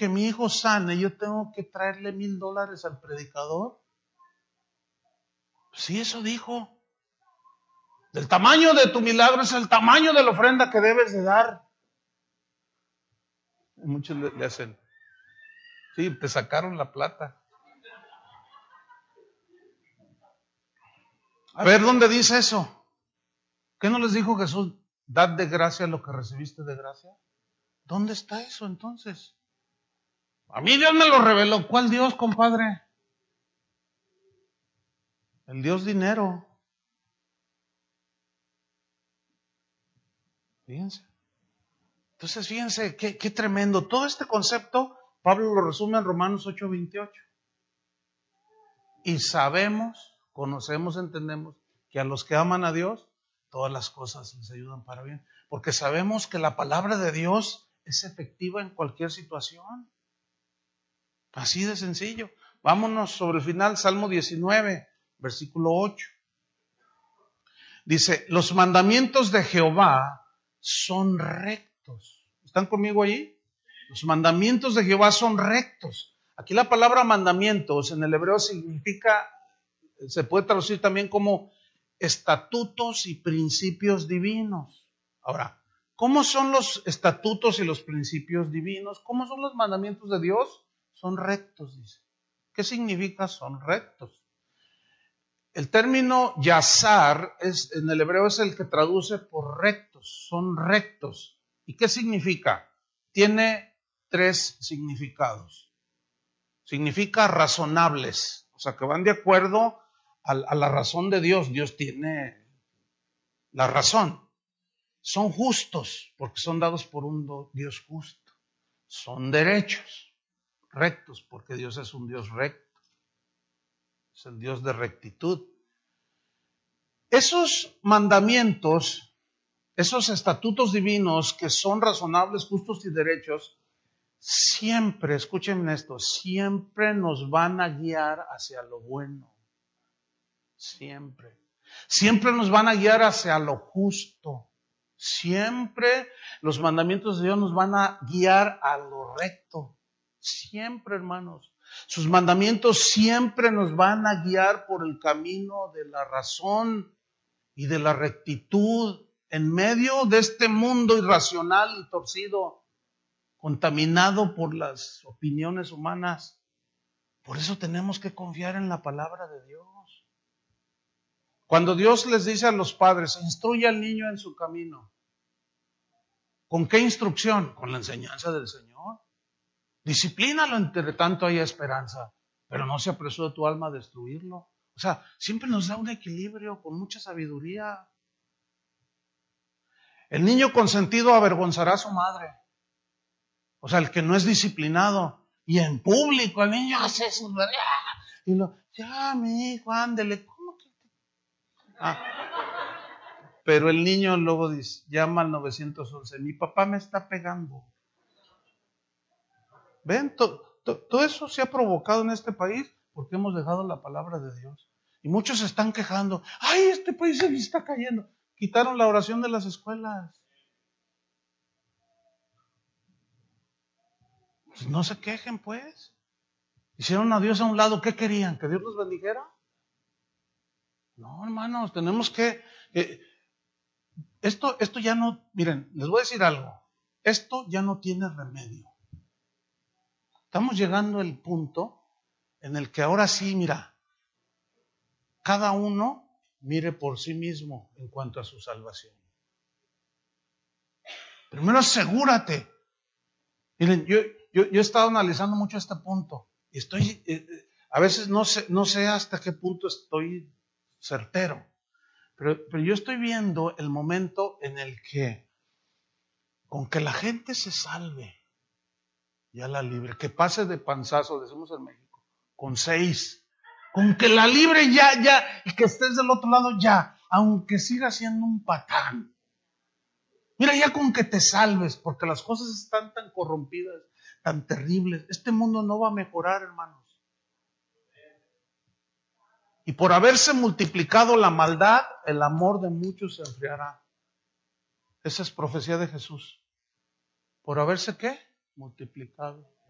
que mi hijo sane, yo tengo que traerle $1,000 al predicador. Sí, eso dijo. El tamaño de tu milagro es el tamaño de la ofrenda que debes de dar. Muchos le hacen, sí, te sacaron la plata. A ver, ¿dónde dice eso? ¿Qué no les dijo Jesús? Dad de gracia lo que recibiste de gracia. ¿Dónde está eso entonces? A mí Dios me lo reveló. ¿Cuál Dios, compadre? El Dios dinero. Fíjense. Entonces, fíjense, qué tremendo. Todo este concepto, Pablo lo resume en Romanos 8:28. Y sabemos, conocemos, entendemos que a los que aman a Dios, todas las cosas les ayudan para bien. Porque sabemos que la palabra de Dios es efectiva en cualquier situación. Así de sencillo. Vámonos sobre el final, Salmo 19, versículo 8. Dice, los mandamientos de Jehová son rectos. ¿Están conmigo allí? Los mandamientos de Jehová son rectos. Aquí la palabra mandamientos en el hebreo significa, se puede traducir también como estatutos y principios divinos. Ahora, ¿cómo son los estatutos y los principios divinos? ¿Cómo son los mandamientos de Dios? Son rectos, dice. ¿Qué significa son rectos? El término yazar en el hebreo es el que traduce por rectos, son rectos. ¿Y qué significa? Tiene 3 significados. Significa razonables, o sea, que van de acuerdo a la razón de Dios. Dios tiene la razón. Son justos, porque son dados por un Dios justo. Son derechos, rectos, porque Dios es un Dios recto. Es el Dios de rectitud. Esos mandamientos, esos estatutos divinos que son razonables, justos y derechos, siempre, escuchen esto, siempre nos van a guiar hacia lo bueno. Siempre. Siempre nos van a guiar hacia lo justo. Siempre los mandamientos de Dios nos van a guiar a lo recto. Siempre, hermanos. Sus mandamientos siempre nos van a guiar por el camino de la razón y de la rectitud en medio de este mundo irracional y torcido, contaminado por las opiniones humanas. Por eso tenemos que confiar en la palabra de Dios. Cuando Dios les dice a los padres, instruye al niño en su camino. ¿Con qué instrucción? Con la enseñanza del Señor. Disciplínalo entre tanto haya esperanza, pero no se apresure tu alma a destruirlo. O sea, siempre nos da un equilibrio con mucha sabiduría. El niño consentido avergonzará a su madre. O sea, el que no es disciplinado. Y en público el niño hace eso. Y ya mi hijo, ándele. ¿Cómo que? Pero el niño luego dice, llama al 911. Mi papá me está pegando. ¿Ven? Todo eso se ha provocado en este país porque hemos dejado la palabra de Dios. Y muchos se están quejando. ¡Ay, este país se está cayendo! Quitaron la oración de las escuelas. Pues no se quejen, pues. Hicieron a Dios a un lado. ¿Qué querían? ¿Que Dios los bendijera? No, hermanos, tenemos que... Esto ya no... Miren, les voy a decir algo. Esto ya no tiene remedio. Estamos llegando al punto en el que ahora sí, mira, cada uno mire por sí mismo en cuanto a su salvación. Primero asegúrate. Miren, yo he estado analizando mucho este punto y estoy, a veces no sé hasta qué punto estoy certero, pero yo estoy viendo el momento en el que con que la gente se salve, ya la libre, que pase de panzazo, decimos en México, con 6, con que la libre ya, y que estés del otro lado ya, aunque siga siendo un patán. Mira, ya con que te salves, porque las cosas están tan corrompidas, tan terribles. Este mundo no va a mejorar, hermanos. Y por haberse multiplicado la maldad, el amor de muchos se enfriará. Esa es profecía de Jesús. ¿Por haberse qué? Multiplicado